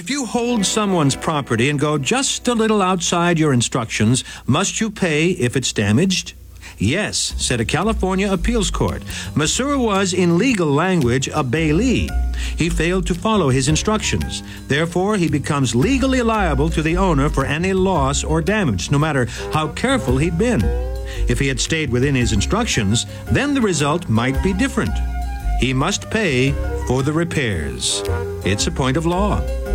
If you hold someone's property and go just a little outside your instructions, must you pay if it's damaged? Yes, said a California appeals court. Masur was, in legal language, a bailee. He failed to follow his instructions. Therefore, he becomes legally liable to the owner for any loss or damage, no matter how careful he'd been. If he had stayed within his instructions, then the result might be different. He must pay for the repairs. It's a point of law.